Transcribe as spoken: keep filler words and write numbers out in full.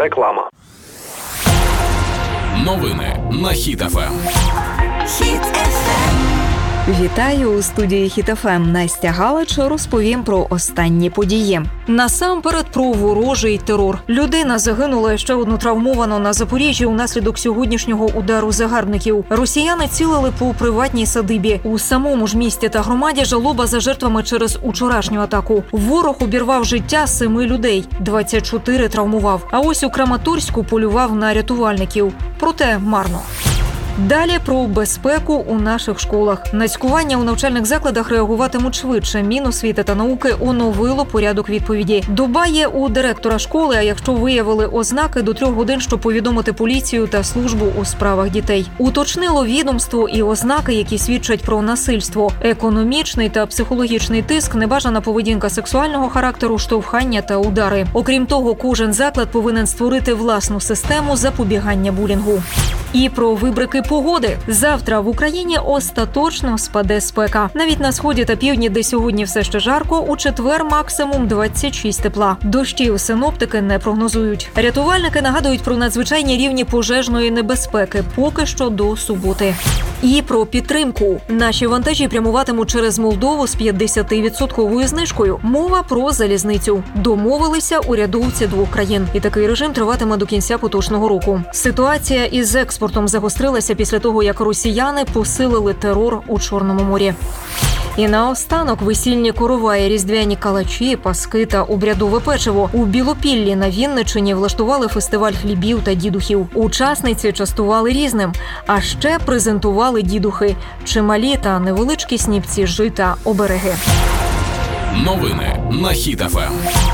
реклама. Новини на Хіт еф ем. Хіт еф ем. Вітаю у студії Хіт еф ем. Настя Галич розповім про останні події. Насамперед про ворожий терор. Людина загинула, ще одну травмовано на Запоріжжі унаслідок сьогоднішнього удару загарбників. Росіяни цілили по приватній садибі. У самому ж місті та громаді жалоба за жертвами через учорашню атаку. Ворог обірвав життя семи людей, двадцять чотири травмував. А ось у Краматорську полював на рятувальників. Проте марно. Далі про безпеку у наших школах. На цькування у навчальних закладах реагуватимуть швидше. Міносвіти та науки оновило порядок відповіді. Доба є у директора школи, а якщо виявили ознаки, до трьох годин, щоб повідомити поліцію та службу у справах дітей. Уточнило відомство і ознаки, які свідчать про насильство. Економічний та психологічний тиск, небажана поведінка сексуального характеру, штовхання та удари. Окрім того, кожен заклад повинен створити власну систему запобігання булінгу. І про вибрики погоди. Завтра в Україні остаточно спаде спека. Навіть на сході та півдні, де сьогодні все ще жарко, у четвер максимум двадцять шість тепла. Дощів синоптики не прогнозують. Рятувальники нагадують про надзвичайні рівні пожежної небезпеки поки що до суботи. І про підтримку. Наші вантажі прямуватимуть через Молдову з п'ятдесятивідсотковою знижкою. Мова про залізницю. Домовилися урядовці двох країн. І такий режим триватиме до кінця поточного року. Ситуація із експортом загострилася після того, як росіяни посилили терор у Чорному морі. І наостанок весільні короваї, різдвяні калачі, паски та обрядове печиво. У Білопіллі на Вінниччині влаштували фестиваль хлібів та дідухів. Учасниці частували різним, а ще презентували дідухи – чималі та невеличкі сніпці жита, обереги. Новини на Хіт еф ем.